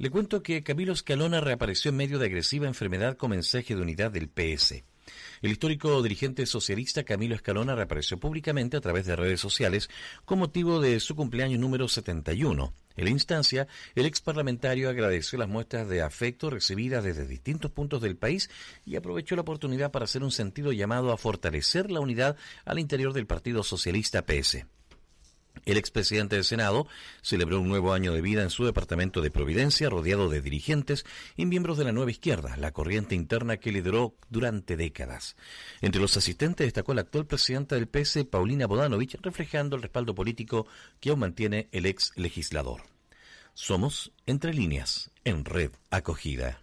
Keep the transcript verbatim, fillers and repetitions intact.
Le cuento que Camilo Escalona reapareció en medio de agresiva enfermedad con mensaje de unidad del P S. El histórico dirigente socialista Camilo Escalona reapareció públicamente a través de redes sociales con motivo de su cumpleaños número setenta y uno. En la instancia, el ex parlamentario agradeció las muestras de afecto recibidas desde distintos puntos del país y aprovechó la oportunidad para hacer un sentido llamado a fortalecer la unidad al interior del Partido Socialista P S. El expresidente del Senado celebró un nuevo año de vida en su departamento de Providencia, rodeado de dirigentes y miembros de la nueva izquierda, la corriente interna que lideró durante décadas. Entre los asistentes destacó la actual presidenta del P S, Paulina Bodanovich, reflejando el respaldo político que aún mantiene el ex legislador. Somos Entre Líneas, en Red Acogida.